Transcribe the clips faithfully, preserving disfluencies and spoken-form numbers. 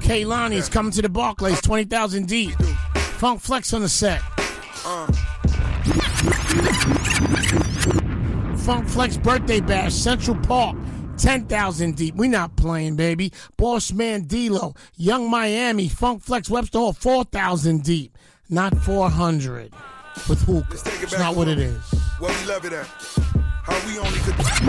Kaylani's coming to the Barclays, twenty thousand deep. Funk Flex on the set. Uh. Funk Flex birthday bash, Central Park, ten thousand deep. We not playing, baby. Boss Man D-Lo, Young Miami, Funk Flex Webster Hall, four thousand deep. Not four hundred with hookah. It's not what it is. What we love it at. How we only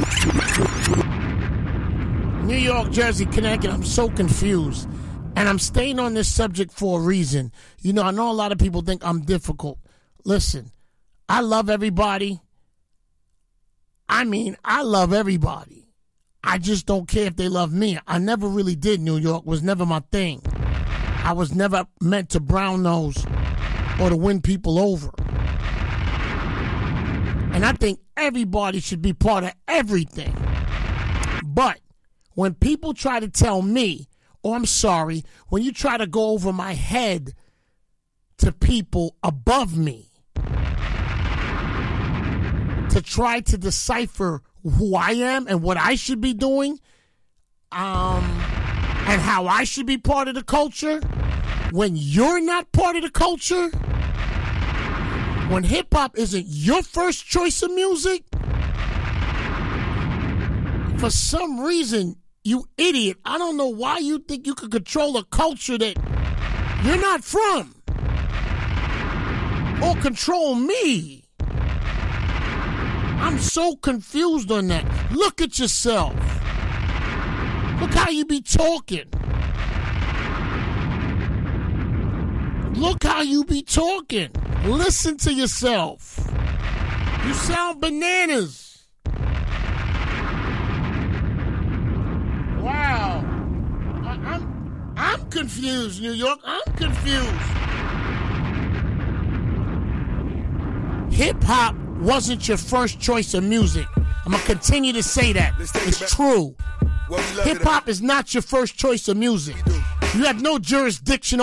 could... New York, Jersey, Connecticut, I'm so confused. And I'm staying on this subject for a reason. You know, I know a lot of people think I'm difficult. Listen, I love everybody. I mean, I love everybody. I just don't care if they love me. I never really did. New York was never my thing. I was never meant to brown nose or to win people over. And I think everybody should be part of everything. But when people try to tell me, or I'm sorry, when you try to go over my head to people above me to try to decipher who I am and what I should be doing, um, and how I should be part of the culture, when you're not part of the culture, when hip-hop isn't your first choice of music, for some reason, you idiot, I don't know why you think you could control a culture that you're not from, or control me. I'm so confused on that. Look at yourself. Look how you be talking. Look how you be talking. Listen to yourself. You sound bananas. Wow. I, I'm, I'm confused, New York. I'm confused. Hip-hop wasn't your first choice of music. I'm going to continue to say that. It's true. Hip-hop is not your first choice of music. You have no jurisdiction